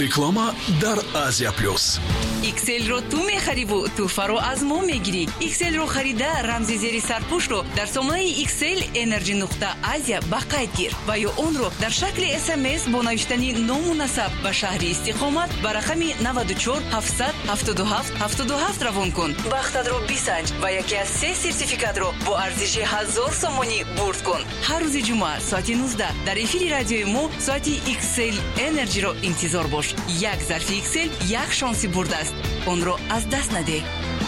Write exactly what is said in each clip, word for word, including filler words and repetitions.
реклама дар Азия плюс. иксел-ро ту мехариву туҳфаро аз мо мегирӣ. иксел-ро харида рамзи зери сарпӯшро дар сомонаи иксел energy нуқта азия ба қайд гир ва ё онро дар шакли эс эм эс бо навиштани ному насаб ба шаҳри истиқомат ба рақами навад у чор ҳафтсад ҳафтоду ҳафт ҳафтоду ҳафт равон кун. Бахтатро бисанҷ ва яке аз се сертификатро бо арзиши ҳазор сомонӣ бурд кун. ҳар рӯзи ҷумъа соати нуздаҳ дар эфири радиои мо соати иксел Energy-ро интизор бош. Як зарфи иксел, як шонси бурд аст. Онро аз даст надеҳ.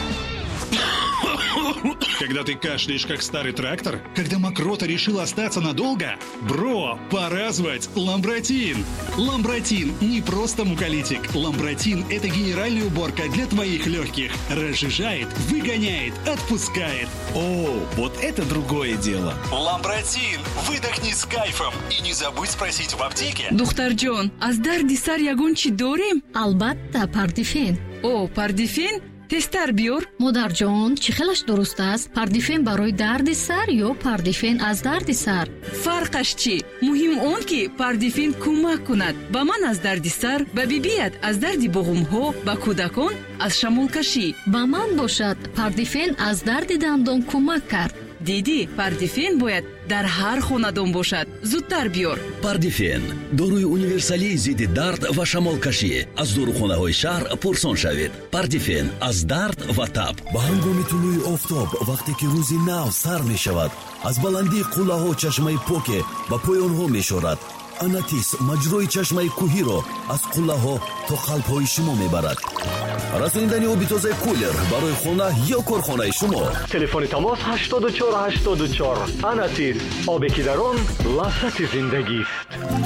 Когда ты кашляешь, как старый трактор, когда мокрота решила остаться надолго, бро, пора звать Ламбротин. Ламбротин не просто муколитик. Ламбротин – это генеральная уборка для твоих легких. Разжижает, выгоняет, отпускает. О, вот это другое дело. Ламбротин. Выдохни с кайфом. И не забудь спросить в аптеке. Духтарҷон, аз дарди сар ягон чӣ дорем? Албатта, пардифен. О, пардифен? тестар биёр. модарҷон, чӣ хелаш дуруст аст? Пардифен барои дарди сар ё пардифен аз дарди сар? Фарқаш чӣ? Муҳим он ки пардифен кӯмак кунад ба ман аз дарди сар, ба бибият аз дарди буғумҳо, ба кӯдакон аз шамолкашӣ. Ба ман бошад, пардифен аз дарди дандон кӯмак кард. диди, пардифен бояд дар ҳар хонадон бошад. зудтар биёр. Пардифен доруи универсалии зидди дард ва шамолкашӣ аз дорухонаҳои шаҳр пурсон шавед. Пардифен аз дард ва таб. ба ҳангоми тулӯи офтоб, вақте ки рӯзи нав сар мешавад, аз баландии қуллаҳо чашмаи поке ба поёнҳо мешорад. Анатис маҷрои чашмаи кӯҳиро аз қуллаҳо то қалбҳои шумо мебарад. расонидани оби тозаи кулер барои хона ё корхонаи шумо. телефони тамос ҳаштоду чор ҳаштоду чор. Анатис, обе ки дар он лаззати зиндагист.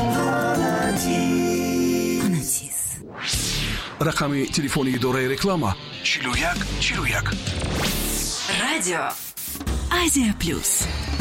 Анатис. Рақами телефони идораи реклама чилу як чилу як. Радио Азия плюс.